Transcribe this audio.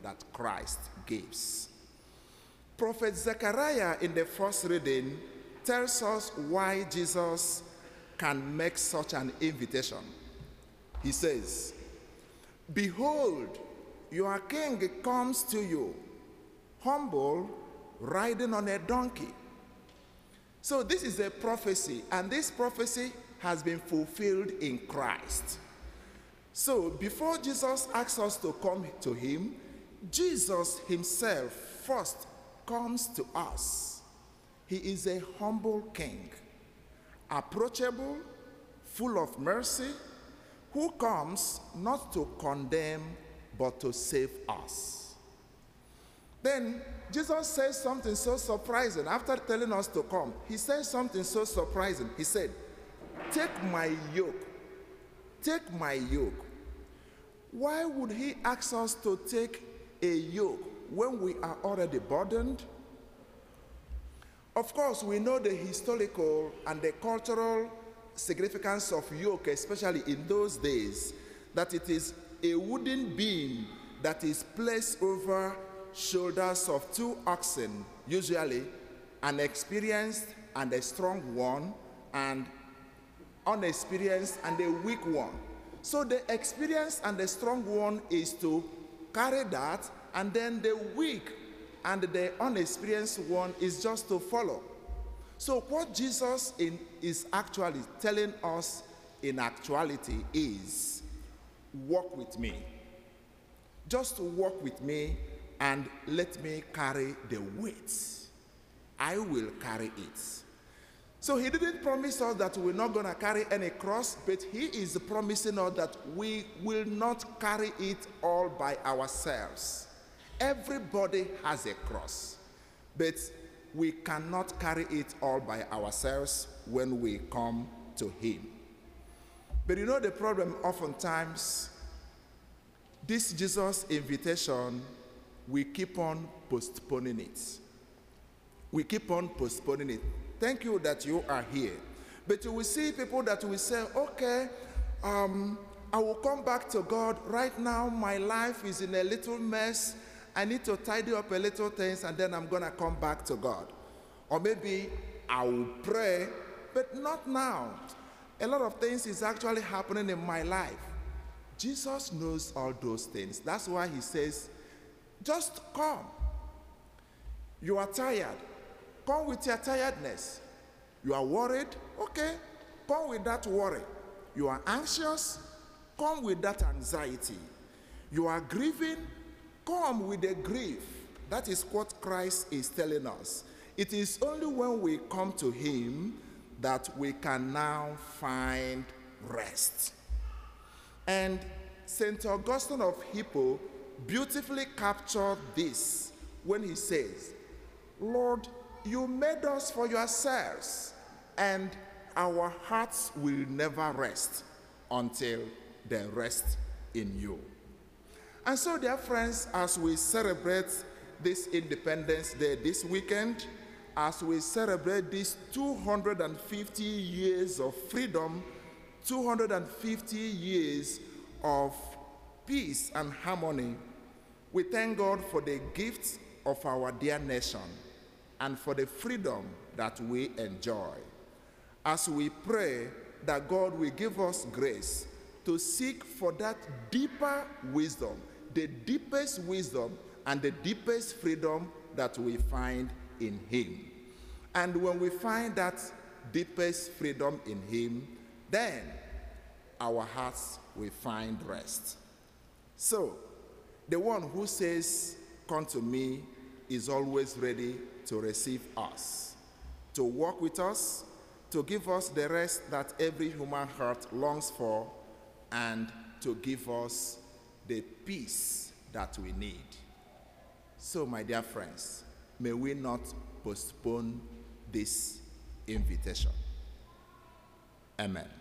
that Christ gives. Prophet Zechariah in the first reading tells us why Jesus can make such an invitation. He says, "Behold, your king comes to you, humble, riding on a donkey." So this is a prophecy, and this prophecy has been fulfilled in Christ. So before Jesus asks us to come to him, Jesus himself first comes to us. He is a humble king, approachable, full of mercy, who comes not to condemn, but to save us. Then Jesus says something so surprising. After telling us to come, he says something so surprising. He said, "Take my yoke. Take my yoke." Why would he ask us to take a yoke when we are already burdened? Of course, we know the historical and the cultural significance of yoke, especially in those days, that it is a wooden beam that is placed over shoulders of two oxen, usually an experienced and a strong one, and unexperienced and a weak one. So the experienced and the strong one is to carry that, and then the weak and the unexperienced one is just to follow. So what Jesus is actually telling us in actuality is, walk with me. Just walk with me and let me carry the weight. I will carry it. So he didn't promise us that we're not going to carry any cross, but he is promising us that we will not carry it all by ourselves. Everybody has a cross, but we cannot carry it all by ourselves when we come to him. But you know the problem oftentimes, this Jesus invitation, we keep on postponing it. We keep on postponing it. Thank you that you are here. But you will see people that will say, okay, I will come back to God. Right now, my life is in a little mess. I need to tidy up a little things, and then I'm going to come back to God. Or maybe I will pray, but not now. A lot of things is actually happening in my life. Jesus knows all those things. That's why he says, just come. You are tired. Come with your tiredness. You are worried? Okay, come with that worry. You are anxious? Come with that anxiety. You are grieving? Come with the grief. That is what Christ is telling us. It is only when we come to him that we can now find rest. And St. Augustine of Hippo beautifully captured this when he says, Lord, you made us for yourselves, and our hearts will never rest until they rest in you. And so, dear friends, as we celebrate this Independence Day this weekend, as we celebrate these 250 years of freedom, 250 years of peace and harmony, we thank God for the gifts of our dear nation and for the freedom that we enjoy. As we pray that God will give us grace to seek for that deeper wisdom, the deepest wisdom and the deepest freedom that we find in him. And when we find that deepest freedom in him, then our hearts will find rest. So, the one who says, come to me, is always ready to receive us, to walk with us, to give us the rest that every human heart longs for, and to give us the peace that we need. So, my dear friends, may we not postpone this invitation. Amen.